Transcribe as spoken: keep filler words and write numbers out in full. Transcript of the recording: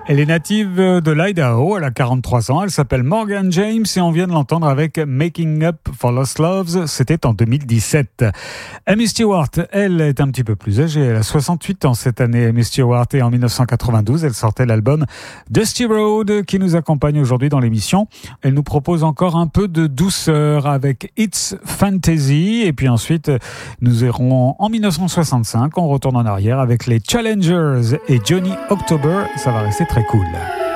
Elle est native de l'Idaho, elle a quarante-trois ans, elle s'appelle Morgan James et on vient de l'entendre avec Making Up for Lost Loves, c'était en deux mille dix-sept. Amy Stewart, elle est un petit peu plus âgée, elle a soixante-huit ans cette année, Amy Stewart, et en dix-neuf cent quatre-vingt-douze, elle sortait l'album Dusty Road qui nous accompagne aujourd'hui dans l'émission. Elle nous propose encore un peu de douceur avec It's Fantasy et puis ensuite nous irons en dix-neuf cent soixante-cinq, on retourne en arrière avec les Challengers et Johnny October, ça va rester très cool.